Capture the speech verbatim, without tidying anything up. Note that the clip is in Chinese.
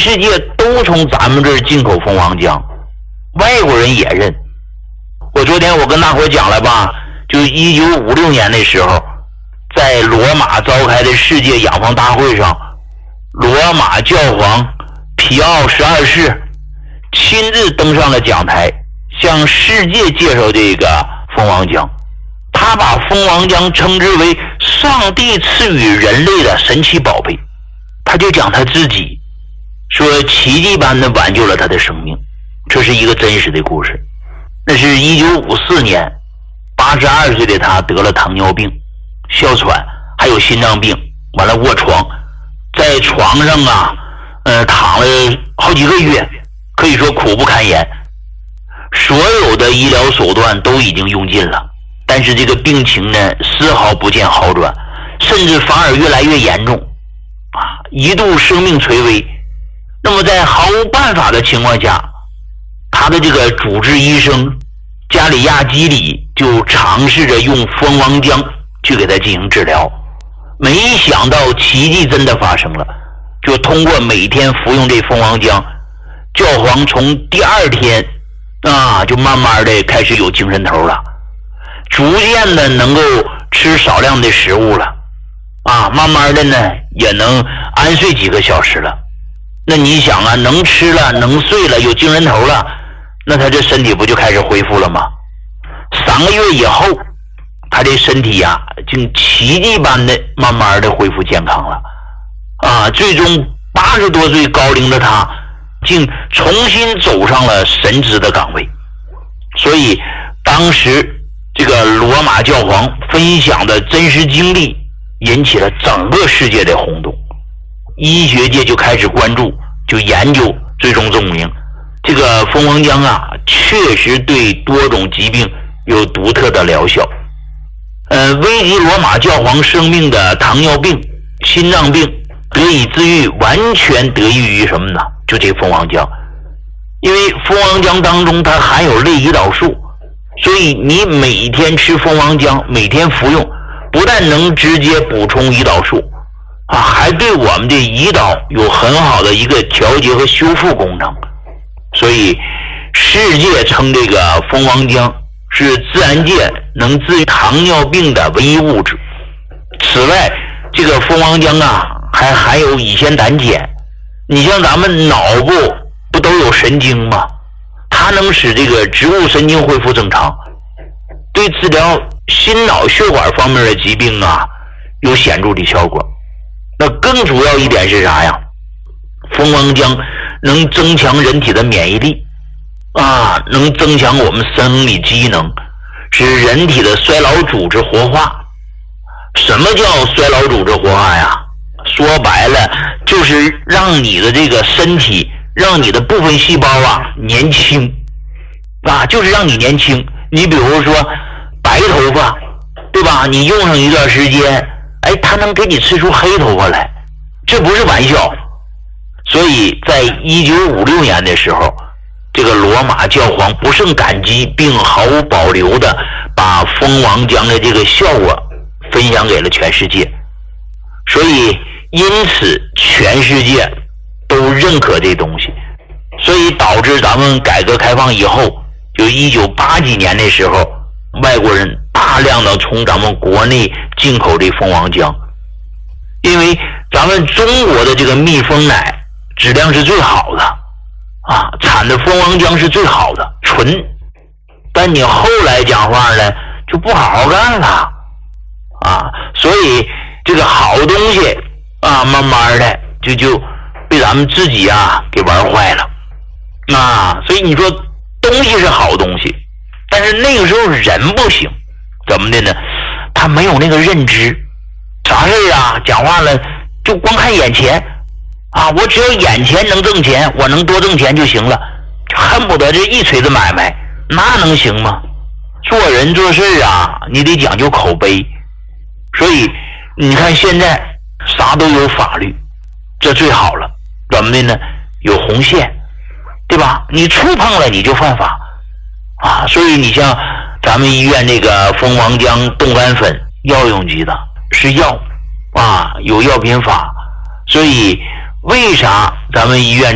世界都从咱们这儿进口蜂王浆，外国人也认。我昨天我跟大伙讲了吧，就一九五六年的时候，在罗马召开的世界养蜂大会上，罗马教皇皮奥十二世亲自登上了讲台，向世界介绍这个蜂王浆。他把蜂王浆称之为上帝赐予人类的神奇宝贝。他就讲他自己说奇迹般的挽救了他的生命，这是一个真实的故事。那是一九五四年，八十二岁的他得了糖尿病、哮喘还有心脏病，完了卧床，在床上啊呃躺了好几个月，可以说苦不堪言。所有的医疗手段都已经用尽了，但是这个病情呢丝毫不见好转，甚至反而越来越严重啊，一度生命垂危。那么在毫无办法的情况下，他的这个主治医生加里亚基里就尝试着用蜂王浆去给他进行治疗。没想到奇迹真的发生了，就通过每天服用这蜂王浆，教皇从第二天啊就慢慢的开始有精神头了，逐渐的能够吃少量的食物了啊，慢慢的呢也能安睡几个小时了。那你想啊，能吃了能睡了有精神头了，那他这身体不就开始恢复了吗？三个月以后，他这身体呀、啊、竟奇迹般的慢慢的恢复健康了啊！最终八十多岁高龄的他竟重新走上了神职的岗位。所以当时这个罗马教皇分享的真实经历引起了整个世界的轰动，医学界就开始关注，就研究，最终证明这个蜂王浆啊确实对多种疾病有独特的疗效。呃，危及罗马教皇生命的糖尿病、心脏病得以治愈，完全得益于什么呢？就这蜂王浆。因为蜂王浆当中它含有类胰岛素，所以你每天吃蜂王浆，每天服用，不但能直接补充胰岛素啊，还对我们的胰岛有很好的一个调节和修复功能。所以世界称这个蜂王浆是自然界能治愈糖尿病的唯一物质。此外，这个蜂王浆啊还含有乙酰胆碱。你像咱们脑部不都有神经吗？它能使这个植物神经恢复正常，对治疗心脑血管方面的疾病啊有显著的效果。那更主要一点是啥呀？蜂王浆能增强人体的免疫力啊，能增强我们生理机能，使人体的衰老组织活化。什么叫衰老组织活化呀？说白了就是让你的这个身体，让你的部分细胞啊年轻啊，就是让你年轻。你比如说白头发，对吧？你用上一段时间，哎，它能给你吃出黑头发来，这不是玩笑。所以在一九五六年的时候，这个罗马教皇不胜感激，并毫无保留的把蜂王浆的这个效果分享给了全世界。所以因此全世界都认可这东西，所以导致咱们改革开放以后，就一九八几年的时候，外国人大量的从咱们国内进口这蜂王浆。因为咱们中国的这个蜜蜂奶质量是最好的啊，产的蜂王浆是最好的，纯。但你后来讲话呢，就不好好干了啊，所以这个好东西啊，慢慢的就就被咱们自己啊给玩坏了啊。所以你说东西是好东西，但是那个时候人不行，怎么的呢？他没有那个认知，啥事啊讲话了就光看眼前啊，我只要眼前能挣钱，我能多挣钱就行了，就恨不得这一锤子买卖，那能行吗？做人做事啊，你得讲究口碑。所以你看现在啥都有法律，这最好了。怎么的呢？有红线，对吧？你触碰了你就犯法啊。所以你像咱们医院这个蜂王浆冻干粉，药用级的，是药啊，有药品法。所以为啥咱们医院